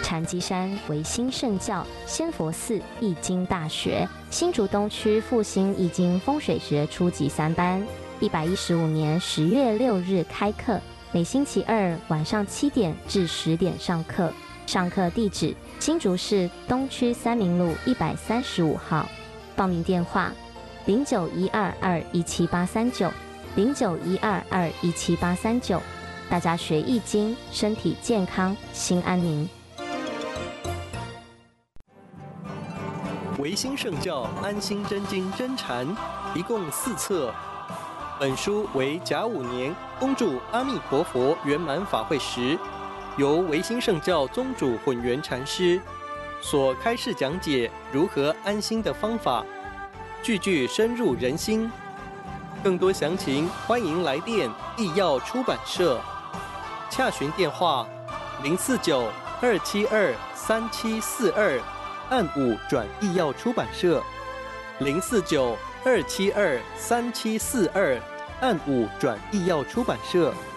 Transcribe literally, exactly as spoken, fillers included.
禅机山维新圣教、仙佛寺易经大学、新竹东区复兴易经风水学初级三班，一百一十五年十月六日开课，每星期二晚上七点至十点上课。上课地址：新竹市东区三民路一百三十五号。报名电话：零九一二二一七八三九，零九一二二一七八三九。大家学易经，身体健康，心安宁。 维新圣教安心真经真禅一共四册，本书为甲午年恭祝阿弥陀佛圆满法会时，由维新圣教宗主混元禅师所开示讲解如何安心的方法，句句深入人心。更多详情，欢迎来电易药出版社，洽询电话零四九二七二三七四二。按五转易药出版社，零四九二七二三七四二，按五转易药出版社。